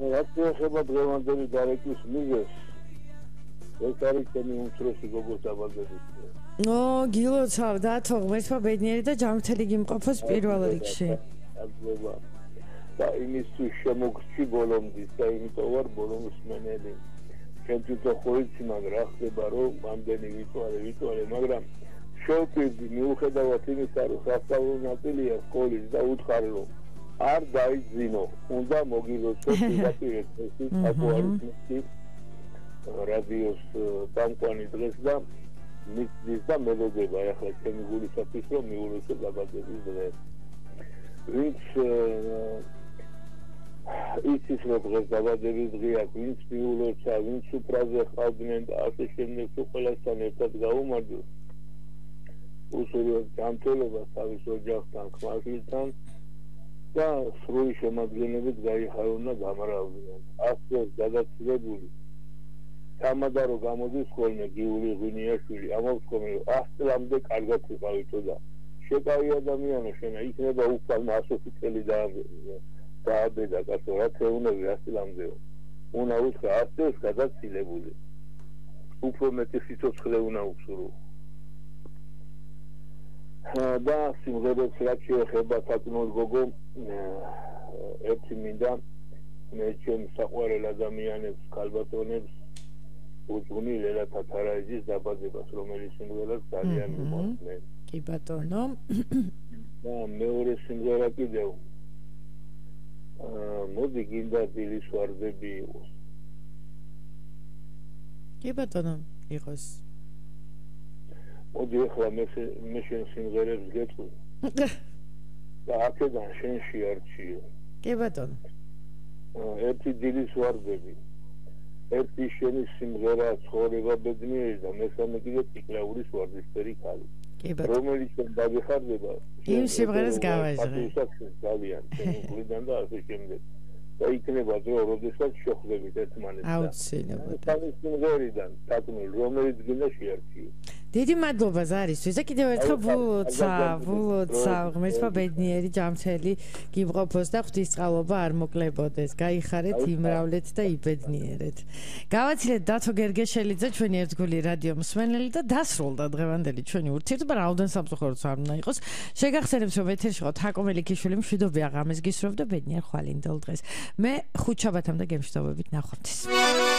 რაც ეხება დღევანდელი გარეკვის მიზეზს, ეს არის ჩემი უმცროსი გოგოს დაბადებიც. გილოცავ დათო ღმერთმა ბედნიერი და ჯანმრთელი გიმყოფოს პირველ რიგში. და იმისთვის შემოგრჩი ბოლომდის და იმიტომ ვარ ბოლომის მენელი. ჩვენ თვითონ ხო იცი, მაგრამ რა ხდება, რომ ამდენი ვიტვალე, მაგრამ შევპირდი მიუხედავად იმისა, რომ სასწავლო ნაწილია სკოლის და უთხარ რომ არ დაიძინო, უნდა მოგილოცო პირდაპირ ესეც აკუარიზმი რადიოს დამკვანი დღეს და მიწდის და მელოდება ახლა ჩემი გულისათვის რომ მიულოცო დაბადების დღე. ვინც იცის რომ დღეს დაბადების დღეა, ვინც მიულოცა, ვინც სუფრაზე ხავდნენ და ასე შემდეგ ყველასთან ერთად გაუმარჯოს. უსურვებ ჯანმრთელობას თავის ოჯახთან, ხმასთან და სრული შემადგენლობით გაიხარონ და გამრავდნენ. ასწორ გადაცილებული სამადარო გამოდის ხოლმე გიული ღვინიაშვილი ამობს ხოლმე 100 წლამდე კარგად ვიყავითო და შეკავი ადამიანო შენა იქნება უფალმა 100 წელი დააბედა კაცო რა თეუნები 100 წლამდეო უნდა უთხრა 100 წელს გადაცილებული უფრო მეტი სიცოცხლე უნდა უხსურო და სიმღერებს რაც შეეხება თაკნულ გოგო ერთი მინდა მე ჩემ საყვარელ ადამიანებს ქალბატონებს უძღვნი ლელა თათარაიძის დაბადებას, რომელიც სიმღერას ძალიან მიყვარს. კი ბატონო. და მეორე სიმღერა კიდევ მოდი გინდა დილის ვარდები იყოს. კი ბატონო, იყოს. მოდი ახლა მე შენ სიმღერებს გეტყვი. და აქედან შენში არჩიო. კი ბატონო. ერთი დილის ვარდები. ერთი შენი სიმღერა ცხოვრება ბედნიერი და მესამე კიდე ტიკლაურის ვარდისფერი ქალი. რომელიც დაგეხარდება იმ სიმღერას გავაჟღე. ძალიან ჩემიდან და ასე შემდეგ. და იქნება დრო, როდესაც შეხვდებით ერთმანეთს. აუცილებლად. თავის სიმღერიდან თაკნულ რომელიც გინდა შეარჩიო. დიდი მადლობა ზარისთვის და კიდევ ერთხელ ვულოცა ღმერთმა ბედნიერი ჯანმრთელი გიმყოფოს და ღვთისწყალობა არ მოკლებოდეს. გაიხარეთ, იმრავლეთ და იბედნიერეთ. გავაცილეთ დათო გერგეშელიძე ჩვენი ერთგული რადიო მსმენელი და დასრულდა დღევანდელი ჩვენი ურთიერთობა. რაოდენ სამწუხაროდ არ უნდა იყოს. შეგახსენებთ რომ ეთერში ყავთ ჰაკო მელიქიშვილი, მშვიდობია ღამეს გისურვებთ და ბედნიერ ხვალინდელ დღეს. მე ხუთშაბათამდე გემშვიდობებით ნახვამდის.